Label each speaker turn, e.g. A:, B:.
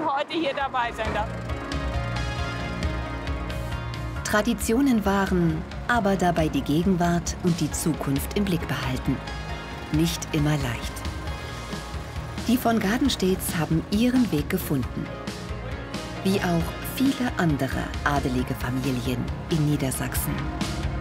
A: heute hier dabei sein darf.
B: Traditionen wahren, aber dabei die Gegenwart und die Zukunft im Blick behalten. Nicht immer leicht. Die von Gadenstedts haben ihren Weg gefunden. Wie auch viele andere adelige Familien in Niedersachsen.